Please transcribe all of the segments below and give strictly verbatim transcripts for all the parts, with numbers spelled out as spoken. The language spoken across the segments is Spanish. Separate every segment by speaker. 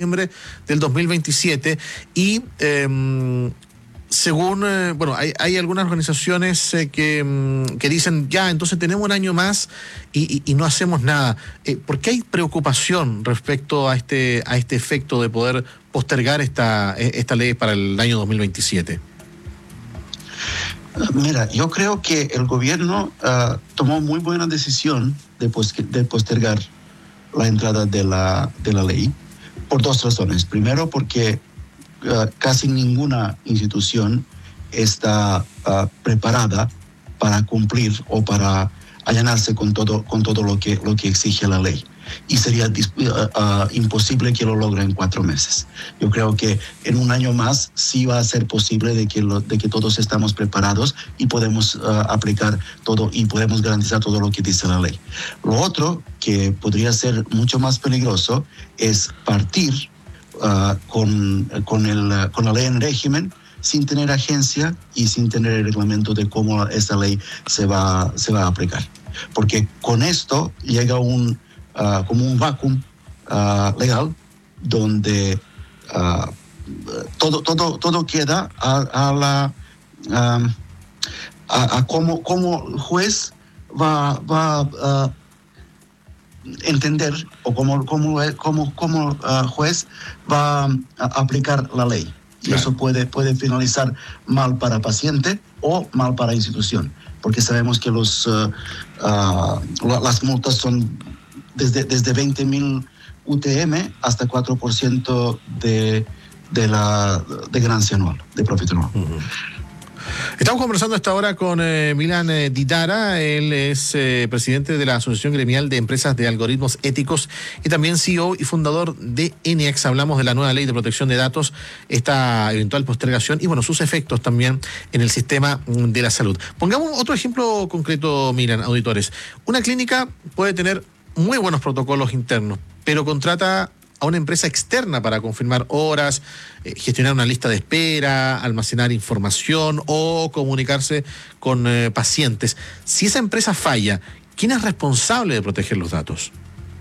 Speaker 1: diciembre del dos mil veintisiete y eh, según, eh, bueno, hay, hay algunas organizaciones eh, que, que dicen, ya, entonces tenemos un año más y, y, y no hacemos nada. Eh, ¿Por qué hay preocupación respecto a este, a este efecto de poder postergar esta, esta ley para el año dos mil veintisiete?
Speaker 2: Mira, yo creo que el gobierno uh, tomó muy buena decisión de, pos- de postergar la entrada de la, de la ley por dos razones. Primero, porque uh, casi ninguna institución está uh, preparada para cumplir o para allanarse con todo, con todo lo que, lo que exige la ley. Y sería uh, uh, imposible que lo logre en cuatro meses. Yo creo que en un año más sí va a ser posible de que, lo, de que todos estamos preparados y podemos uh, aplicar todo y podemos garantizar todo lo que dice la ley. Lo otro que podría ser mucho más peligroso es partir uh, con, con, el, con la ley en régimen sin tener agencia y sin tener el reglamento de cómo esa ley se va, se va a aplicar. Porque con esto llega un Uh, como un vacuum uh, legal donde uh, todo, todo, todo queda a, a la um, a, a cómo, cómo el juez va, va a uh, entender o cómo, cómo, cómo, cómo uh, juez va a aplicar la ley. Y claro, eso puede, puede finalizar mal para paciente o mal para institución, porque sabemos que los, uh, uh, las multas son Desde, desde veinte mil U T M hasta cuatro por ciento de, de la de ganancia anual, de profit anual.
Speaker 1: Uh-huh. Estamos conversando a esta hora con eh, Milan eh, Ditara. Él es eh, presidente de la Asociación Gremial de Empresas de Algoritmos Éticos y también C E O y fundador de ENIAX. Hablamos de la nueva ley de protección de datos, esta eventual postergación y bueno, sus efectos también en el sistema de la salud. Pongamos otro ejemplo concreto, Milan, auditores. Una clínica puede tener muy buenos protocolos internos, pero contrata a una empresa externa para confirmar horas, eh, gestionar una lista de espera, almacenar información o comunicarse con eh, pacientes. Si esa empresa falla, ¿quién es responsable de proteger los datos?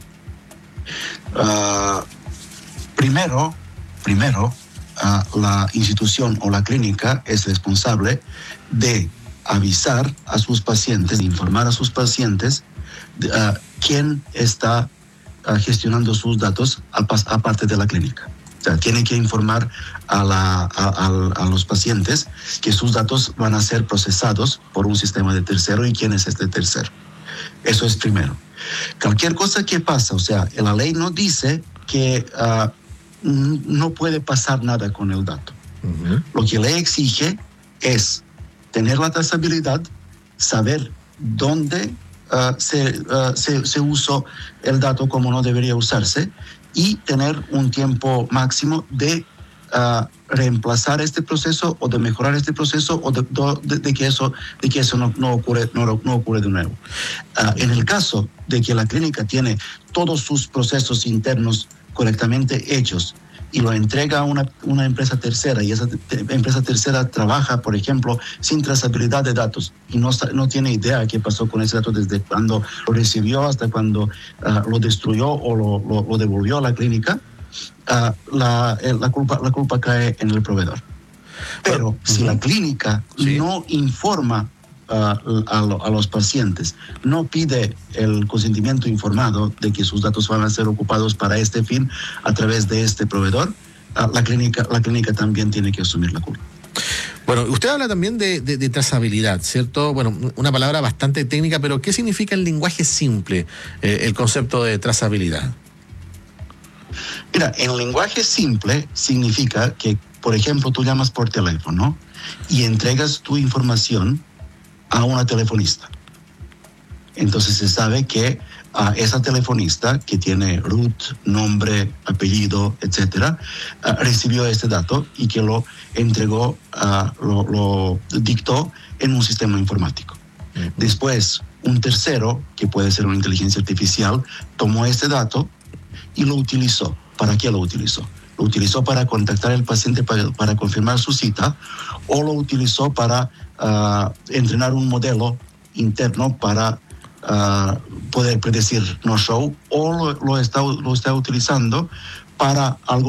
Speaker 2: Uh, primero, primero uh, la institución o la clínica es responsable de avisar a sus pacientes, de informar a sus pacientes Uh, quién está uh, gestionando sus datos aparte de la clínica. O sea, tiene que informar a, la, a, a, a los pacientes que sus datos van a ser procesados por un sistema de tercero y quién es este tercero. Eso es primero. Cualquier cosa que pasa, o sea, la ley no dice que uh, no puede pasar nada con el dato. Uh-huh. Lo que la ley exige es tener la trazabilidad, saber dónde Uh, se, uh, se, se usó el dato como no debería usarse y tener un tiempo máximo de uh, reemplazar este proceso o de mejorar este proceso o de, de, de que eso, de que eso no, no, ocurre, no, no ocurre de nuevo. Uh, en el caso de que la clínica tiene todos sus procesos internos correctamente hechos y lo entrega a una, una empresa tercera y esa te, empresa tercera trabaja, por ejemplo, sin trazabilidad de datos y no, no tiene idea qué pasó con ese dato desde cuando lo recibió hasta cuando uh, lo destruyó o lo, lo, lo devolvió a la clínica, uh, la, la, culpa, la culpa cae en el proveedor. Pero uh-huh. si la clínica sí. no informa Uh, a, lo, a los pacientes, no pide el consentimiento informado de que sus datos van a ser ocupados para este fin a través de este proveedor, uh, la clínica, la clínica también tiene que asumir la culpa.
Speaker 1: Bueno, usted habla también de, de, de trazabilidad, ¿cierto? Bueno, una palabra bastante técnica, pero ¿qué significa en lenguaje simple eh, el concepto de trazabilidad?
Speaker 2: Mira, en lenguaje simple significa que, por ejemplo, tú llamas por teléfono y entregas tu información a una telefonista. Entonces se sabe que uh, esa telefonista que tiene root, nombre, apellido, etcétera, uh, recibió este dato y que lo entregó, uh, lo, lo dictó en un sistema informático. Uh-huh. Después, un tercero, que puede ser una inteligencia artificial, tomó este dato y lo utilizó. ¿Para qué lo utilizó? Lo utilizó para contactar al paciente para, para confirmar su cita o lo utilizó para Uh, entrenar un modelo interno para uh, poder predecir no show o lo, lo, está, lo está utilizando para algo